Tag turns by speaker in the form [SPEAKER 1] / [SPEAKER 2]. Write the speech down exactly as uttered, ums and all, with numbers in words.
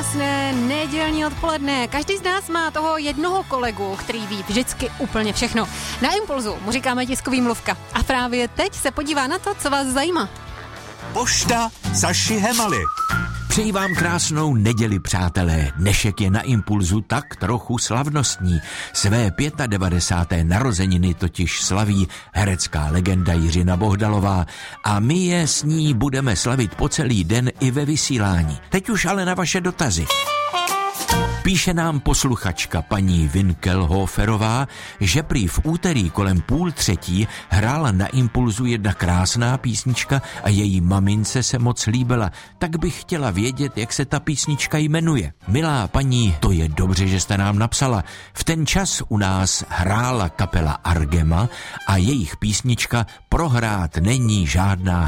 [SPEAKER 1] Krásné nedělní odpoledne. Každý z nás má toho jednoho kolegu, který ví vždycky úplně všechno. Na Impulzu mu říkáme tiskový mluvka. A právě teď se podívá na to, co vás zajímá.
[SPEAKER 2] Pošta Saši Hemaly.
[SPEAKER 3] Přeji vám krásnou neděli, přátelé. Dnešek je na Impulzu tak trochu slavnostní. Své devadesáté páté narozeniny totiž slaví herecká legenda Jiřina Bohdalová a my je s ní budeme slavit po celý den i ve vysílání. Teď už ale na vaše dotazy. Píše nám posluchačka paní Winkelhoferová, že prý v úterý kolem půl třetí hrála na Impulzu jedna krásná písnička a její mamince se moc líbila. Tak bych chtěla vědět, jak se ta písnička jmenuje. Milá paní, to je dobře, že jste nám napsala. V ten čas u nás hrála kapela Argema a jejich písnička Prohrát není žádná